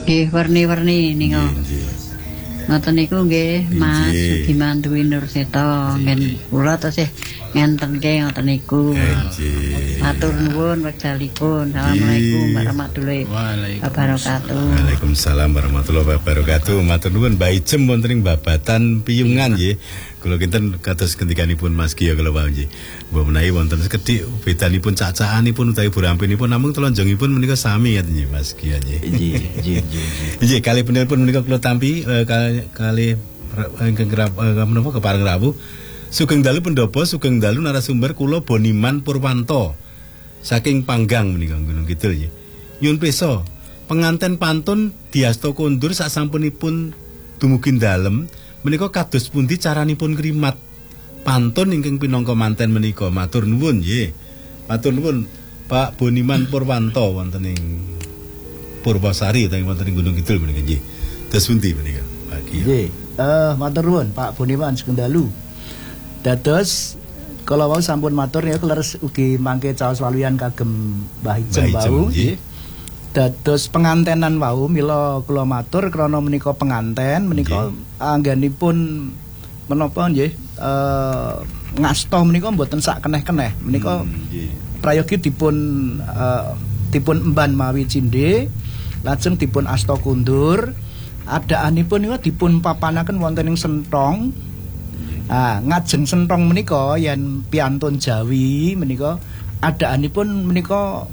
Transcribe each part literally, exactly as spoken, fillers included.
Nggih, warni-warni nika. Ngoten niku nggih, Mas Sugiman Dwi Nurseto, ngen kula tasih ngentenke ngoten niku. Matur nuwun wekdalipun. Assalamualaikum warahmatullahi wabarakatuh. Waalaikumsalam warahmatullahi wabarakatuh. Matur nuwun Mbak Ijem wonten ing babatan piyungan nggih. Kula kinten kados gendikanipun Mas Kiyo kula wau nggih. Mbok menawi wonten sekedhik bedanipun cacakanipun utawi burampinipun namung telonjongipun menika sami ngaten nggih Mas Kiyo nggih. Nggih, nggih, nggih. Nggih, kalih penelpon menika kula tampi kalih ingkang menapa kepareng rawuh. Sugeng dalu pendopo, sugeng dalu narasumber kula Boniman Purwanto. Saking Panggang menika Gunung Kidul nggih. Nyuwun pirsa, penganten pantun diasta kondur sasampunipun dumugi dalem menika kados pundi caranipun ngrimat pantun ingkang pinangka manten menika. Matur nuwun nggih. Matur nuwun Pak Boniman Purwanto wonten ing Purwasari utawi wonten ing Gunung Kidul menika nggih. Dados pundi menika? Nggih. Eh matur nuwun Pak Boniman sugeng dalu. Dados kalau wau sampun matur ya kleres ugi mangke caos waluyan kagem Mbah Ijem wau nggih. Dados pengantenan wau mila kula matur krana menika penganten menika anggenipun menapa nggih eh ngasta menika mboten sak keneh-keneh menika hmm, prayogi dipun uh, dipun emban mawi cindhe lajeng dipun asta kundur adaanipun niku dipun papanaken wonten ing Sentong. Ah, ngajeng Sentong menika yen piantun Jawi menika adaanipun menika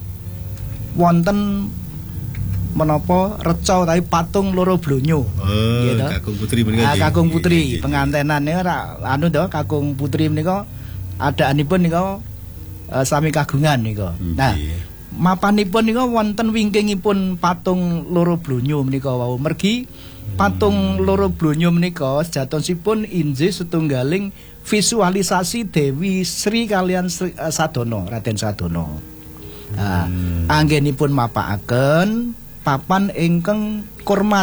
wonten menapa reca utawi patung loro blonyo. Oh, gitu. Kakung Putri menika. Ah, Kakung Putri pengantenane ora anu to Kakung Putri menika adaanipun nika uh, sami kagungan nika. Nah, mapanipun nika wonten wingkingipun patung loro blonyo menika wau mergi patung loro blonyo menika sejatosipun inggih setunggaling visualisasi Dewi Sri kalian Sri, uh, Sadono, Raden Sadono. Nah, hmm. anggenipun mapakaken papan ingkang kurmat.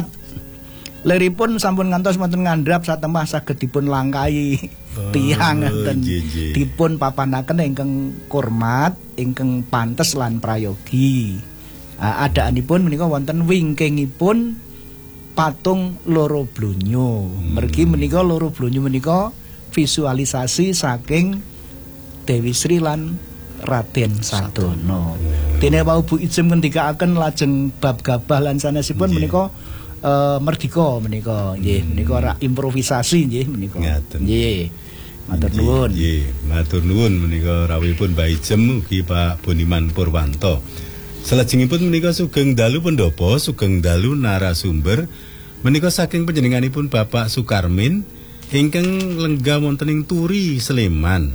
Leripun sampun ngantos wonten ngandhap satemah saged dipun langkai oh, tiyang ngeten. Dipun papanaken ingkang kurmat, ingkang pantes lan prayogi. Nah, adaanipun menika wonten wingkingipun patung loro blonyo. Hmm. Mergi menika loro blonyo menika visualisasi saking Dewi Sri lan Raden Sadono. Dene wau Bu Ijem ngendikaaken lajeng bab gabah lan sanesipun menika uh, merdika menika nggih menika ora improvisasi nggih menika. Nggih. Matur nuwun. Nggih, matur nuwun menika rawuhipun Mbak Ijem ugi Pak Boniman Purwanto. Salajengipun menika sugeng dalu pendopo, sugeng dalu narasumber menika saking panjenenganipun Bapak Sukarmin ingkang lenggah wonten ing Turi Sleman.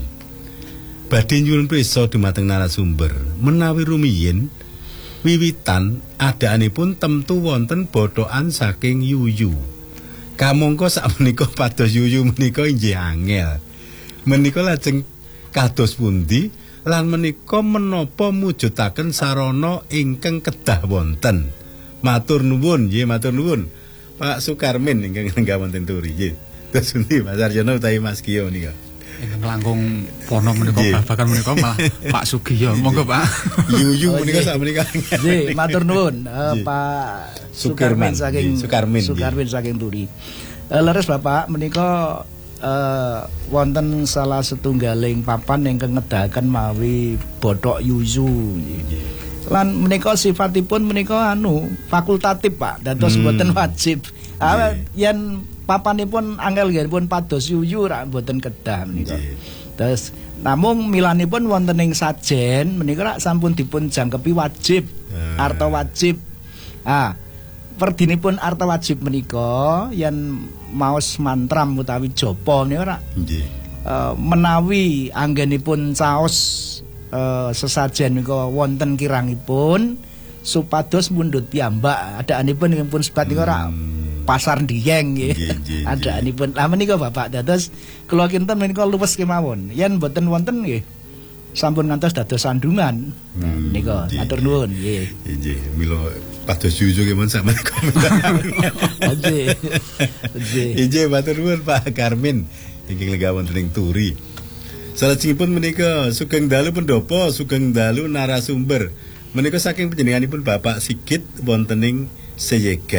Badhe nyuwun pirsa dumateng narasumber menawi rumiyin wiwitan adaanipun temtu wonten bodhokan saking yuyu. Kamangka sakmenika pados yuyu menika inggih angel. Menika lajeng kados pundi? Lan menika menapa mujudaken sarana ingkang kedah wonten. Matur nuwun nggih, matur nuwun Pak Sukarmin ingkang lenggah wonten Turi nggih. Terus pundi Mas Arjono utawi Mas Kiyo menika? Ingkang langkung pono menika babagan menika malah Pak Sugiyo. Monggo Pak. Yuyu menika sak menika. Nggih, matur nuwun Pak Sukarmin saking Sukarmin Sukarmin saking Turi. Leres Bapak menika Uh, wonten salah setunggaling papan ingkang ngedahaken mawi bothok yuyu. Lan menika sifatipun menika anu fakultatif Pak, dados hmm. mboten wajib. Ah yen papanipun angel nggih pados yuyu rak mboten kedah menika. Terus namung milanipun wonten ing sajen menika rak sampun dipun jangkepi wajib, hmm. arta wajib. Ah perdinipun arta wajib menika yen maos mantram utawi japa menika ora nggih uh, menawi anggenipun caos uh, sesajen menika wonten kirangipun supados mundhut piyambak adaanipun ingkang pun sebat nika ora hmm. pasar Dieng nggih adaanipun lah menika Bapak dados kula kinten menika luwes kemawon yen boten wonten nggih sampun ngantos dados sandungan hmm. nika matur nuwun nggih nggih mila pados yuyu kemawon sampeyan nggih nggih nggih matur nuwun Pak Karmin ingkang lenggah wonten ing Turi. Salajengipun menika sugeng dalu pendopo, sugeng dalu narasumber menika saking panjenenganipun Bapak Sigit wonten ing Seyega.